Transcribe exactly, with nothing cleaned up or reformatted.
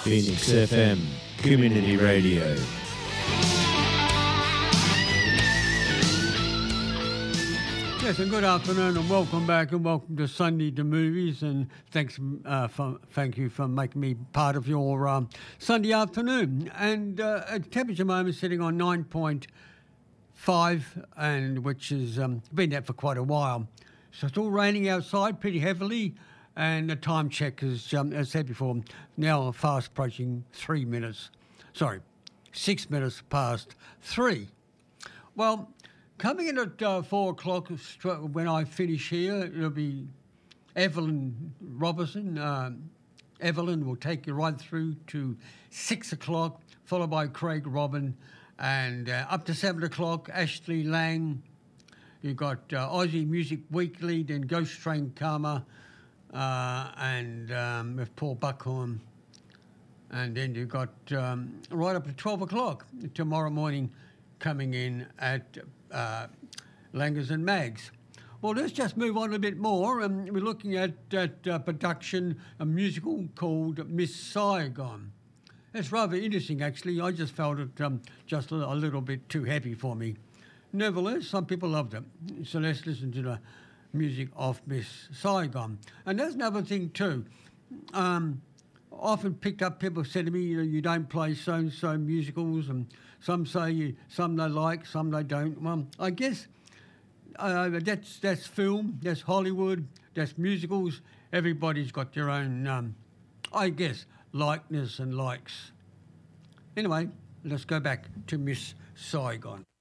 Phoenix F M, Community Radio. Yes, and good afternoon and welcome back and welcome to Sunday to Movies, and thanks, uh, for, thank you for making me part of your um, Sunday afternoon. And uh, at temperature moment sitting on nine point five, and which has um, been there for quite a while. So it's all raining outside pretty heavily, and the time check is, um, as I said before, now fast approaching three minutes. Sorry, six minutes past three. Well, coming in at uh, four o'clock when I finish here, it'll be Evelyn Robertson. Um, Evelyn will take you right through to six o'clock, followed by Craig Robin, and uh, up to seven o'clock, Ashley Lang. You've got uh, Aussie Music Weekly, then Ghost Train Karma, uh, and um, with Paul Buckhorn. And then you've got um, right up to twelve o'clock tomorrow morning coming in at uh, Langers and Mags. Well, let's just move on a bit more. Um, we're looking at, at uh, production, a musical called Miss Saigon. It's rather interesting, actually. I just felt it um, just a, a little bit too heavy for me. Nevertheless, some people loved it. So let's listen to the music of Miss Saigon. And there's another thing too. Um, often picked up, people said to me, you know, you don't play so-and-so musicals, and some say you, some they like, some they don't. Well, I guess uh, that's that's film, that's Hollywood, that's musicals. Everybody's got their own, um, I guess, likeness and likes. Anyway, let's go back to Miss Saigon.